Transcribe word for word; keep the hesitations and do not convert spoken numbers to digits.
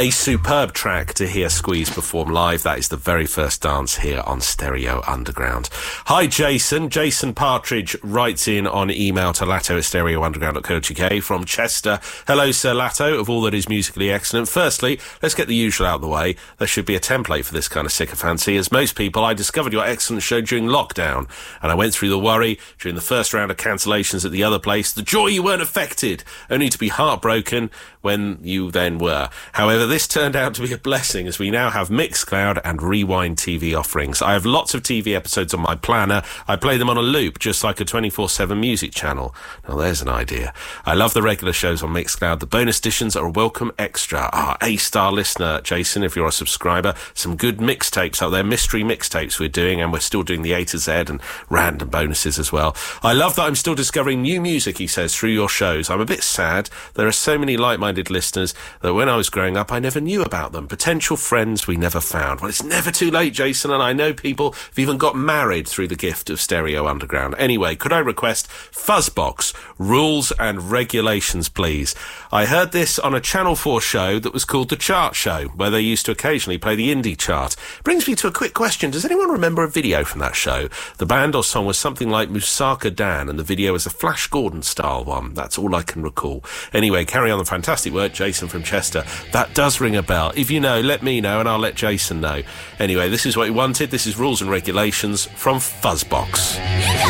A superb track to hear Squeeze perform live. That is the very first dance here on Stereo Underground. Hi, Jason. Jason Partridge writes in on email to Latto at stereo underground dot co dot uk from Chester. Hello, Sir Latto, of all that is musically excellent. Firstly, let's get the usual out of the way. There should be a template for this kind of sycophancy. As most people, I discovered your excellent show during lockdown, and I went through the worry during the first round of cancellations at the other place, the joy you weren't affected, only to be heartbroken when you then were. However, this turned out to be a blessing, as we now have Mixcloud and Rewind T V offerings. I have lots of T V episodes on my planner. I play them on a loop, just like a twenty-four seven music channel. Now, there's an idea. I love the regular shows on Mixcloud. The bonus editions are a welcome extra. Our A-star listener, Jason, if you're a subscriber, some good mixtapes out there, mystery mixtapes we're doing, and we're still doing the A to Z and random bonuses as well. I love that I'm still discovering new music, he says, through your shows. I'm a bit sad. There are so many like-minded listeners that when I was growing up, I never knew about them. Potential friends we never found. Well, it's never too late, Jason, and I know people have even got married through the gift of Stereo Underground. Anyway, could I request Fuzzbox, Rules and Regulations, please? I heard this on a Channel four show that was called The Chart Show, where they used to occasionally play the indie chart. Brings me to a quick question. Does anyone remember a video from that show? The band or song was something like Musaka Dan, and the video was a Flash Gordon style one. That's all I can recall. Anyway, carry on the fantastic work, Jason from Chester. That does ring a bell. If you know, let me know and I'll let Jason know. Anyway, this is what you wanted. This is Rules and Regulations from Fuzzbox.